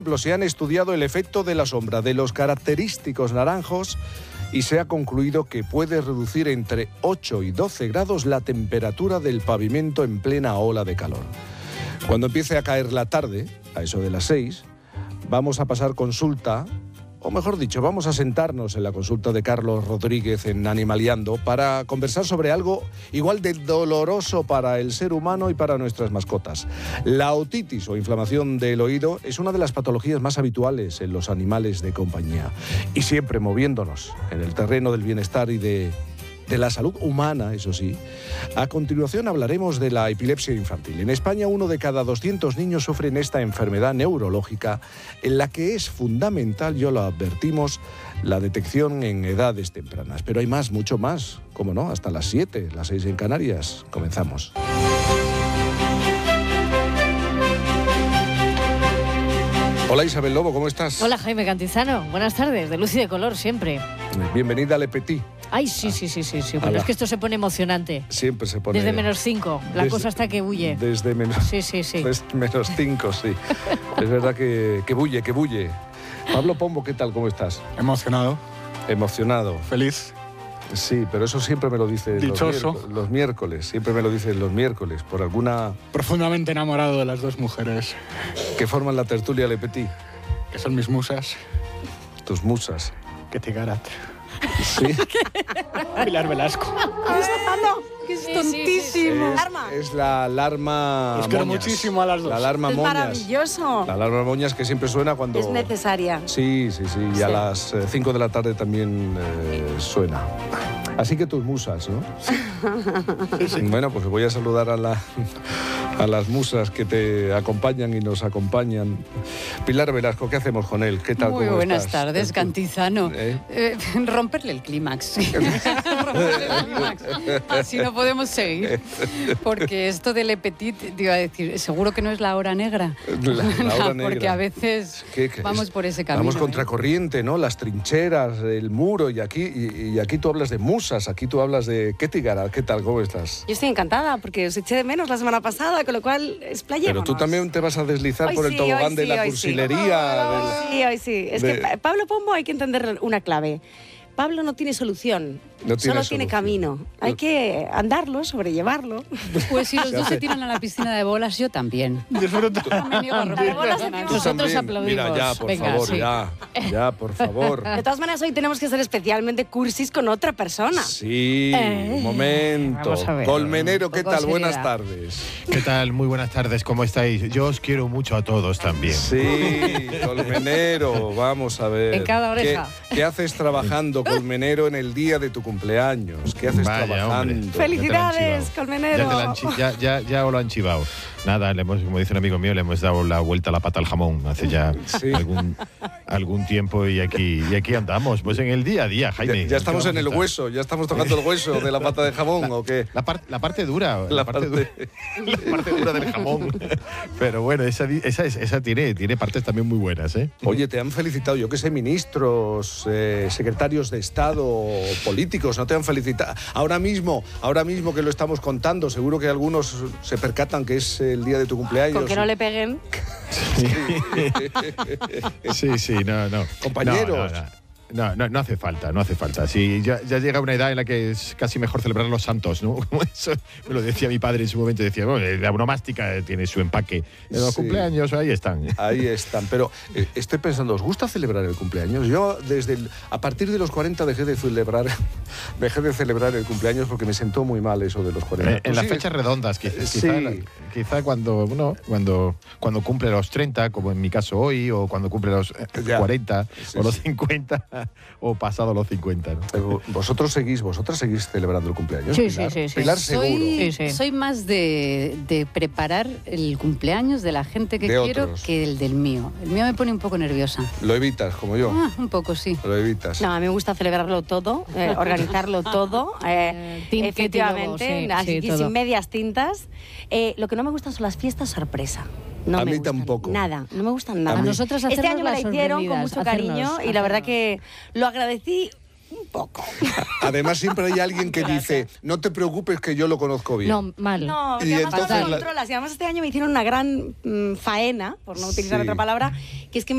Se han estudiado el efecto de la sombra de los característicos naranjos y se ha concluido que puede reducir entre 8 y 12 grados la temperatura del pavimento en plena ola de calor. Cuando empiece a caer la tarde, a eso de las 6, vamos a pasar consulta, o mejor dicho, vamos a sentarnos en la consulta de Carlos Rodríguez en Animaliando para conversar sobre algo igual de doloroso para el ser humano y para nuestras mascotas. La otitis o inflamación del oído es una de las patologías más habituales en los animales de compañía y siempre moviéndonos en el terreno del bienestar y de la salud humana, eso sí. A continuación hablaremos de la epilepsia infantil. En España, 1 de cada 200 niños sufren esta enfermedad neurológica en la que es fundamental, ya lo advertimos, la detección en edades tempranas. Pero hay más, mucho más, ¿cómo no? Hasta las 7, las 6 en Canarias. Comenzamos. Hola Isabel Lobo, ¿cómo estás? Hola Jaime Cantizano, buenas tardes, de luz y de color siempre. Bienvenida a Le Petit. Ay, sí, bueno, es que esto se pone emocionante. Siempre se pone... Desde -5, la cosa está que bulle. Desde menos... Sí. Desde -5, sí. Es verdad que bulle. Pablo Pombo, ¿qué tal? ¿Cómo estás? Emocionado. Emocionado. Feliz. Sí, pero eso siempre me lo dice los miércoles. Siempre me lo dicen los miércoles, por alguna... Profundamente enamorado de las dos mujeres. Que forman la tertulia Le Petit. Que son mis musas. Tus musas. Que te garat. Sí. Pilar Velasco. Que es tontísimo. Es la alarma Os quiero moñas. muchísimo a las dos. La alarma Es moñas. maravilloso. La alarma moñas que siempre suena cuando... Es necesaria. Sí. Y a las 5 de la tarde también suena. Así que tus musas, ¿no? Sí. Bueno, pues voy a saludar a las musas que te acompañan y nos acompañan. Pilar Velasco, ¿qué hacemos con él? ¿Qué tal? Muy ¿Cómo buenas estás? tardes, Cantizano. Romperle el clímax. Romperle el clímax. Así no podemos seguir. Porque esto de Le Petit, te iba a decir, seguro que no es la hora negra. La hora negra. Porque a veces vamos por ese camino. Vamos contracorriente, ¿no? Las trincheras, el muro, y aquí tú hablas de musas, aquí tú hablas de Ketigara. ¿Qué tal? ¿Cómo estás? Yo estoy encantada porque os eché de menos la semana pasada, con lo cual explayémonos. Pero tú también te vas a deslizar Hoy por el sí, tobogán hoy de sí, la hoy cursilería. Sí, hoy sí. Es que Pablo Pombo hay que entender una clave. Pablo no tiene solución, solo tiene camino. Hay que andarlo, sobrellevarlo. Pues si los dos se tiran a la piscina de bolas, yo también. Disfruta. No me niego a romper bolas el también. clímax. Nosotros También. aplaudimos. Mira, ya, por Venga, favor, sí. ya, por favor. De todas maneras, hoy tenemos que ser especialmente cursis con otra persona. Sí, un momento. Vamos a ver. Colmenero, ¿qué Poco tal? Buenas seriedad. tardes. ¿Qué tal? Muy buenas tardes, ¿cómo estáis? Yo os quiero mucho a todos también. Sí, Colmenero, vamos a ver. En cada oreja. ¿Qué haces trabajando, Colmenero, en el día de tu cumpleaños? ¿Qué haces Vaya, trabajando? hombre. ¡Felicidades, Colmenero! Ya os lo han chivado. Nada, como dice un amigo mío, le hemos dado la vuelta a la pata al jamón hace ya Sí. algún tiempo y aquí andamos, pues en el día a día, Jaime. Ya estamos en el Vamos a estar. hueso, ya estamos tocando el hueso de la pata de jamón, ¿o qué? La parte dura. La La parte parte- dura del jamón. Pero bueno, esa tiene partes también muy buenas, ¿eh? Oye, te han felicitado, yo qué sé, ministros, secretarios de Estado, políticos, ¿no te han felicitado? Ahora mismo que lo estamos contando, seguro que algunos se percatan que es el día de tu cumpleaños. Con que no le peguen. Sí, no. Compañeros. No hace falta. Sí, ya llega una edad en la que es casi mejor celebrar los santos, ¿no? Eso me lo decía mi padre en su momento, decía, bueno, la onomástica tiene su empaque. Los Sí. cumpleaños, ahí están. Ahí están, pero estoy pensando, ¿os gusta celebrar el cumpleaños? Yo a partir de los 40 dejé de celebrar el cumpleaños porque me sentó muy mal eso de los 40. En las fechas redondas, quizá cuando cumple los 30, como en mi caso hoy, o cuando cumple los 40, Sí, o los sí. 50, o pasado los 50, ¿no? Vosotras seguís celebrando el cumpleaños. Sí, Pilar? sí. Pilar seguro. Sí. Soy más de preparar el cumpleaños de la gente que De quiero otros. que el del mío. El mío me pone un poco nerviosa. Lo evitas, como yo. Un poco, sí. Lo evitas. No, a mí me gusta celebrarlo todo, organizarlo todo, Team efectivamente, Ketty Lobo, así sí, que todo. sin medias tintas. Lo que no me gustan son las fiestas sorpresa. No A me mí gustan tampoco. Nada, no me gustan nada. A mí- Nosotras Este hacernos año me la las hicieron con sorprendidas, mucho cariño y la verdad que lo agradecí un poco. Además, siempre hay alguien que dice, no te preocupes que yo lo conozco bien. No, mal. No, porque Y además entonces todo lo controlas. Y además este año me hicieron una gran faena, por no utilizar Sí. otra palabra, que es que